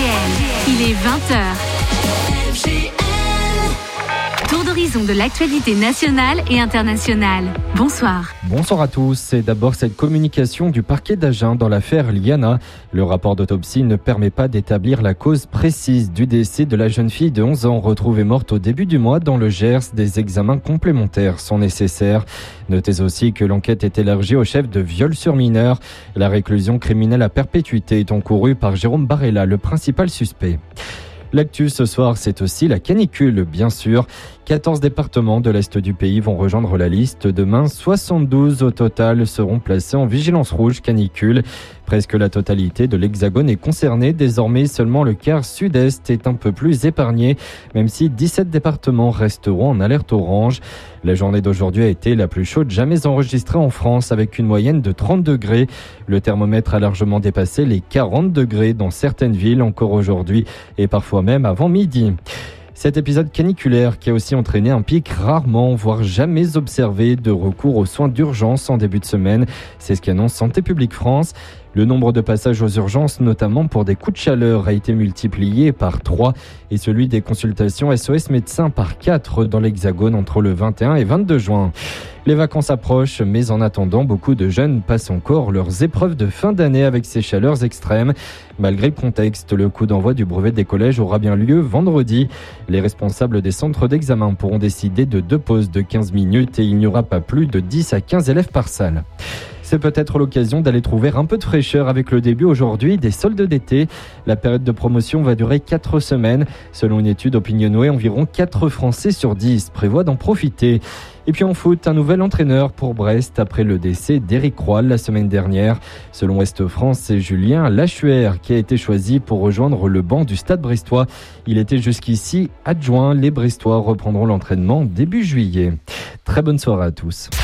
Il est 20h. Tour d'horizon de l'actualité nationale et internationale. Bonsoir. Bonsoir à tous. C'est d'abord cette communication du parquet d'Agen dans l'affaire Liana. Le rapport d'autopsie ne permet pas d'établir la cause précise du décès de la jeune fille de 11 ans retrouvée morte au début du mois dans le Gers. Des examens complémentaires sont nécessaires. Notez aussi que l'enquête est élargie au chef de viol sur mineur. La réclusion criminelle à perpétuité est encourue par Jérôme Barella, le principal suspect. L'actu ce soir, c'est aussi la canicule, bien sûr. 14 départements de l'Est du pays vont rejoindre la liste. Demain, 72 au total seront placés en vigilance rouge canicule. Presque la totalité de l'Hexagone est concernée. Désormais, seulement le quart sud-est est un peu plus épargné, même si 17 départements resteront en alerte orange. La journée d'aujourd'hui a été la plus chaude jamais enregistrée en France, avec une moyenne de 30 degrés. Le thermomètre a largement dépassé les 40 degrés dans certaines villes encore aujourd'hui et parfois même avant midi. Cet épisode caniculaire qui a aussi entraîné un pic rarement, voire jamais observé de recours aux soins d'urgence en début de semaine. C'est ce qu'annonce Santé publique France. Le nombre de passages aux urgences, notamment pour des coups de chaleur, a été multiplié par 3 et celui des consultations SOS médecins par 4 dans l'Hexagone entre le 21 et 22 juin. Les vacances approchent, mais en attendant, beaucoup de jeunes passent encore leurs épreuves de fin d'année avec ces chaleurs extrêmes. Malgré le contexte, le coup d'envoi du brevet des collèges aura bien lieu vendredi. Les responsables des centres d'examen pourront décider de 2 pauses de 15 minutes et il n'y aura pas plus de 10 à 15 élèves par salle. C'est peut-être l'occasion d'aller trouver un peu de fraîcheur avec le début aujourd'hui des soldes d'été. La période de promotion va durer 4 semaines. Selon une étude Opinionway, environ 4 Français sur 10 prévoient d'en profiter. Et puis en foot, un nouvel entraîneur pour Brest après le décès d'Éric Roy la semaine dernière. Selon Ouest France, c'est Julien Lachuer qui a été choisi pour rejoindre le banc du Stade brestois. Il était jusqu'ici adjoint. Les Brestois reprendront l'entraînement début juillet. Très bonne soirée à tous.